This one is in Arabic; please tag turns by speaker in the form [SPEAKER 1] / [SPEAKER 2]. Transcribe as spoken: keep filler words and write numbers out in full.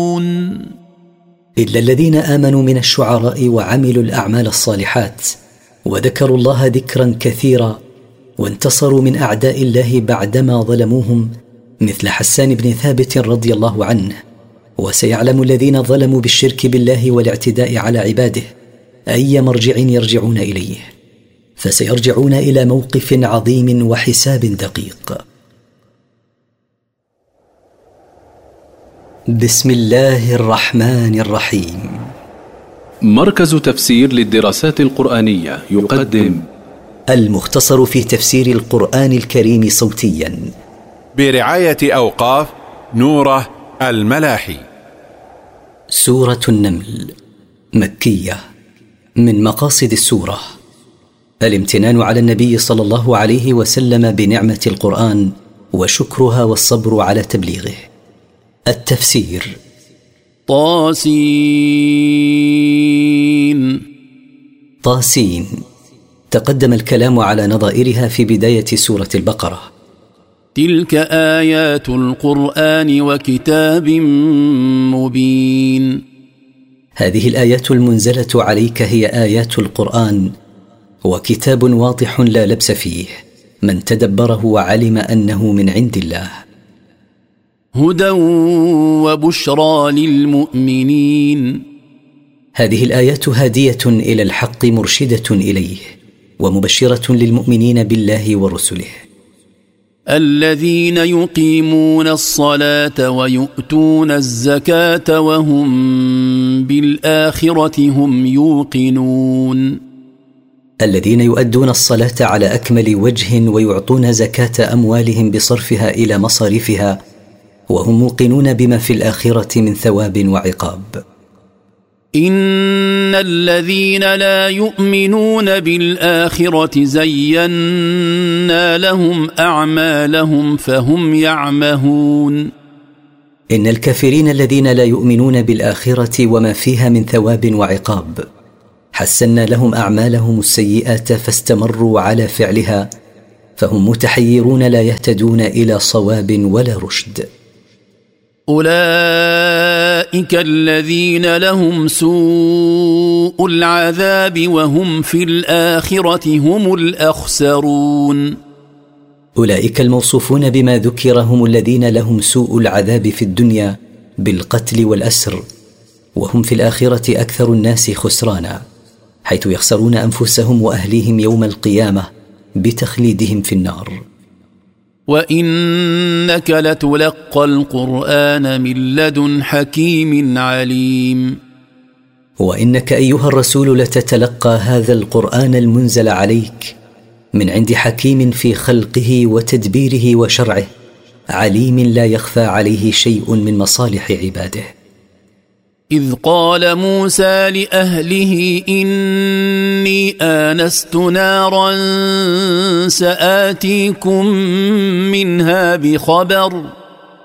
[SPEAKER 1] إلا الذين آمنوا من الشعراء وعملوا الأعمال الصالحات وذكروا الله ذكرا كثيرا وانتصروا من أعداء الله بعدما ظلموهم مثل حسان بن ثابت رضي الله عنه. وسيعلم الذين ظلموا بالشرك بالله والاعتداء على عباده أي مرجع يرجعون إليه، فسيرجعون إلى موقف عظيم وحساب دقيق. بسم الله الرحمن الرحيم.
[SPEAKER 2] مركز تفسير للدراسات القرآنية يقدم
[SPEAKER 1] المختصر في تفسير القرآن الكريم صوتيا
[SPEAKER 3] برعاية أوقاف نوره الملاحي.
[SPEAKER 1] سورة النمل مكية. من مقاصد السورة الامتنان على النبي صلى الله عليه وسلم بنعمة القرآن وشكرها والصبر على تبليغه. التفسير.
[SPEAKER 4] طاسين.
[SPEAKER 1] طاسين تقدم الكلام على نظائرها في بداية سورة البقرة.
[SPEAKER 4] تلك آيات القرآن وكتاب مبين.
[SPEAKER 1] هذه الآيات المنزلة عليك هي آيات القرآن وكتاب واضح لا لبس فيه، من تدبره وعلم أنه من عند الله.
[SPEAKER 4] هدى وبشرى للمؤمنين.
[SPEAKER 1] هذه الآيات هادية إلى الحق مرشدة إليه ومبشرة للمؤمنين بالله ورسله.
[SPEAKER 4] الذين يقيمون الصلاة ويؤتون الزكاة وهم بالآخرة هم يوقنون.
[SPEAKER 1] الذين يؤدون الصلاة على أكمل وجه ويعطون زكاة أموالهم بصرفها إلى مصارفها وهم موقنون بما في الآخرة من ثواب وعقاب.
[SPEAKER 4] إن الذين لا يؤمنون بالآخرة زينا لهم أعمالهم فهم يعمهون.
[SPEAKER 1] إن الكافرين الذين لا يؤمنون بالآخرة وما فيها من ثواب وعقاب حسنا لهم أعمالهم السيئات فاستمروا على فعلها فهم متحيرون لا يهتدون إلى صواب ولا رشد.
[SPEAKER 4] أولئك الذين لهم سوء العذاب وهم في الآخرة هم الأخسرون.
[SPEAKER 1] أولئك الموصوفون بما ذكر هم الذين لهم سوء العذاب في الدنيا بالقتل والأسر، وهم في الآخرة أكثر الناس خسرانا، حيث يخسرون أنفسهم وأهليهم يوم القيامة بتخليدهم في النار.
[SPEAKER 4] وإنك لتلقى القرآن من لدن حكيم عليم.
[SPEAKER 1] وإنك أيها الرسول لتتلقى هذا القرآن المنزل عليك من عند حكيم في خلقه وتدبيره وشرعه، عليم لا يخفى عليه شيء من مصالح عباده.
[SPEAKER 4] إذ قال موسى لأهله إني آنست نارا سآتيكم منها بخبر